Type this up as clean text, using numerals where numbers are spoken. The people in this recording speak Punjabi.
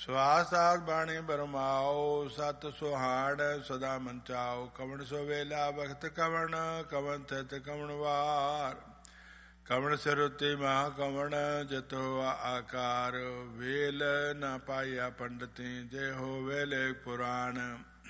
ਸਵਾਸ ਆਦ ਬਾਣੀ ਬਰਮਾਓ ਸਤ ਸੁਹਾੜ ਸਦਾ ਮੰਚਾਓ ਕਵਣ ਸੋ ਵੇਲਾ ਵਖਤ ਕਵਣ ਕਵਨ ਥਿਤ ਕਵਣ ਵਾਰ ਕਵਣ ਸਰੁਤੀ ਮਹਾ ਕਵਣ ਜਤੋ ਆਕਾਰ ਵੇਲ ਨਾ ਪਾਇਆ ਪੰਡਤੀ ਜੇ ਹੋ ਵੇਲੇ ਪੁਰਾਣ